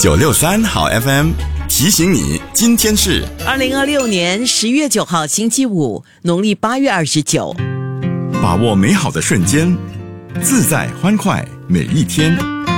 963好 FM 提醒你，今天是 2026年10月9号星期五，农历8月29。 把握美好的瞬间，自在欢快每一天。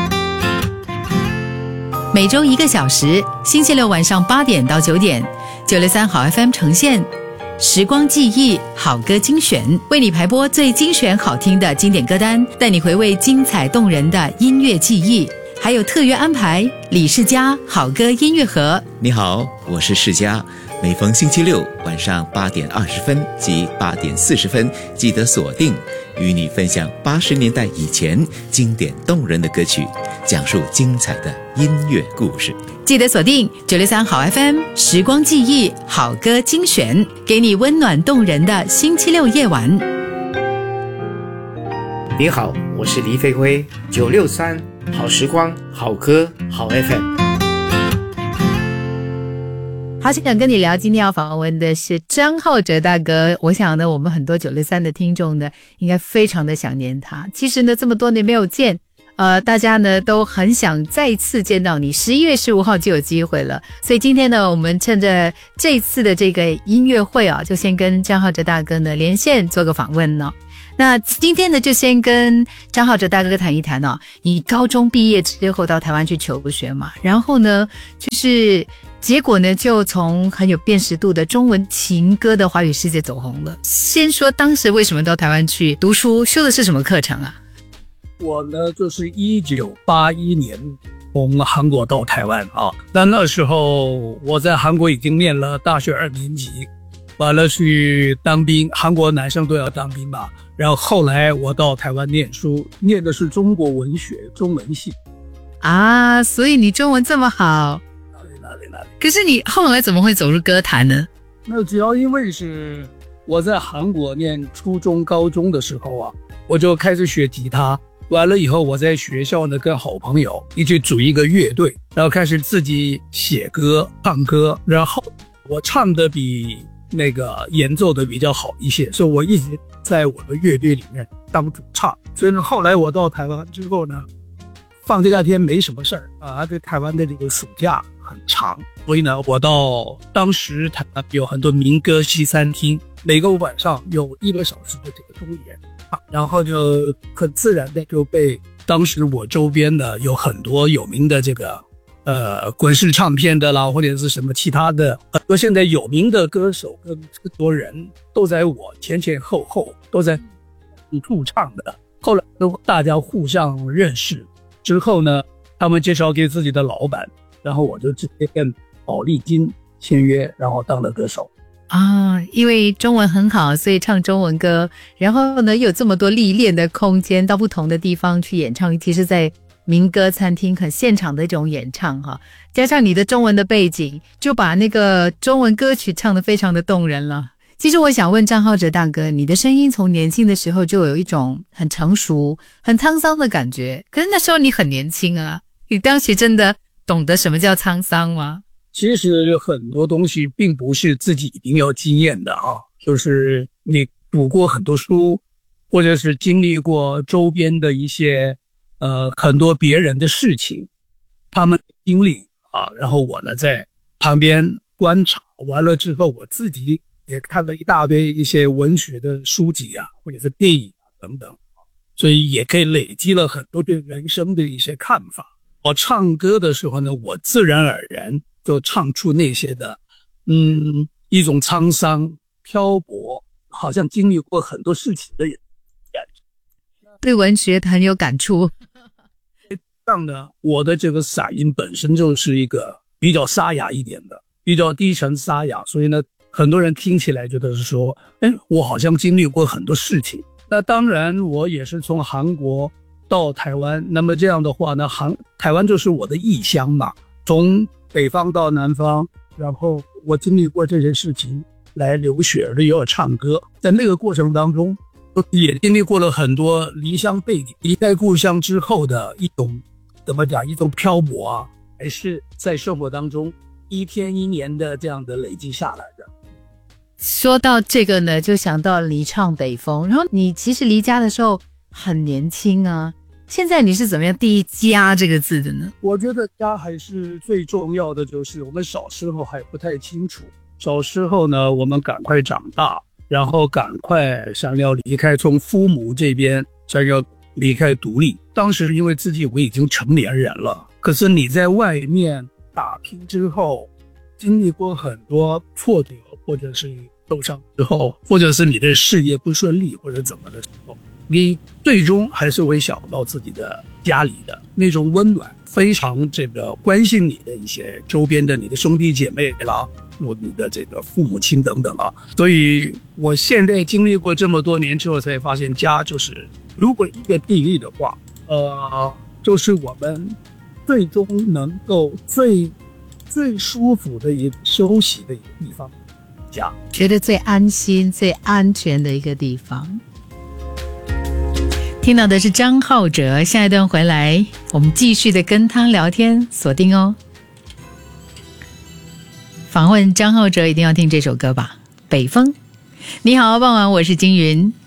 每周1个小时，星期六晚上8点到9点，963好 FM 呈现时光记忆好歌精选，为你排播最精选好听的经典歌单，带你回味精彩动人的音乐记忆，还有特约安排李世嘉好歌音乐盒。 你好，我是世嘉，每逢星期六晚上8点20分及8点40分，记得锁定，与你分享80年代以前经典动人的歌曲，讲述精彩的音乐故事。 记得锁定963好 FM 时光记忆好歌精选，给你温暖动人的星期六夜晚。 你好，我是黎飞辉，963好时光好歌好 FM。 好，想跟你聊，今天要访问的是张浩哲大哥。我想呢，我们很多963的听众呢，应该非常的想念他。其实呢，这么多年没有见，大家呢都很想再次见到你。11月15号就有机会了，所以今天呢，我们趁着这次的这个音乐会啊，就先跟张浩哲大哥呢连线做个访问呢。那今天呢，就先跟张浩哲大哥谈一谈哦。你高中毕业之后到台湾去求学嘛，然后呢，就是结果呢，就从很有辨识度的中文情歌的华语世界走红了。先说当时为什么到台湾去读书，修的是什么课程啊？ 我呢，就是1981年从韩国到台湾啊。那时候我在韩国已经念了大学2年级，完了去当兵，韩国男生都要当兵嘛。然后后来我到台湾念书，念的是中国文学中文系啊，所以你中文这么好。 哪里？ 可是你后来怎么会走入歌坛呢？ 那主要因为是我在韩国念初中高中的时候啊，我就开始学吉他，完了以后我在学校呢跟好朋友一起组一个乐队，然后开始自己写歌唱歌，然后我唱的比那个演奏的比较好一些，所以我一直在我的乐队里面当主唱。所以呢，后来我到台湾之后呢，放假天没什么事儿啊，对台湾的这个暑假很长，所以呢，我到当时台湾有很多民歌西餐厅，每个晚上有1个小时的这个公演啊，然后就很自然的就被当时我周边的有很多有名的这个滚石唱片的啦，或者是什么其他的很多现在有名的歌手跟制作人都在我前后后都在驻唱的。后来都大家互相认识之后呢，他们介绍给自己的老板，然后我就直接跟宝丽金签约，然后当了歌手啊。因为中文很好，所以唱中文歌，然后呢有这么多历练的空间，到不同的地方去演唱，其实在民歌餐厅很现场的一种演唱哈，加上你的中文的背景，就把那个中文歌曲唱得非常的动人了。其实我想问张浩哲大哥，你的声音从年轻的时候就有一种很成熟很沧桑的感觉，可是那时候你很年轻啊，你当时真的懂得什么叫沧桑吗？ 其实很多东西并不是自己一定要经验的啊，就是你读过很多书，或者是经历过周边的一些很多别人的事情，他们经历啊，然后我呢在旁边观察，完了之后我自己也看了一大堆一些文学的书籍啊，或者是电影啊等等，所以也可以累积了很多对人生的一些看法。我唱歌的时候呢，我自然而然就唱出那些的一种沧桑漂泊，好像经历过很多事情的人感觉， 对文学很有感触。 这样呢，我的这个嗓音本身就是一个比较沙哑一点的，比较低沉沙哑，所以呢很多人听起来觉得是说我好像经历过很多事情。那当然我也是从韩国到台湾，那么这样的话呢，台湾就是我的异乡嘛，从北方到南方，然后我经历过这些事情，来留学也有唱歌，在那个过程当中也经历过了很多离乡背景，离开故乡之后的一种怎么讲，一种漂泊啊，还是在生活当中一天一年的这样的累积下来的。 说到这个呢，就想到离唱北风，然后你其实离家的时候很年轻啊， 现在你是怎么样定义家这个字的呢？ 我觉得家还是最重要的，就是我们小时候还不太清楚。小时候呢，我们赶快长大，然后赶快想要离开，从父母这边想要离开独立。当时因为自己我已经成年人了，可是你在外面打拼之后，经历过很多挫折，或者是受伤之后，或者是你的事业不顺利或者怎么的时候，你最终还是会想到自己的家里的那种温暖，非常关心你的一些周边的你的兄弟姐妹啦，你的父母亲等等啊。所以我现在经历过这么多年之后，才发现家就是如果一个定义的话，就是我们最终能够最舒服的一个休息的一个地方，家， 觉得最安心最安全的一个地方。听到的是张浩哲，下一段回来我们继续的跟他聊天，锁定哦。访问张浩哲一定要听这首歌吧，北风。你好，傍晚，我是金云。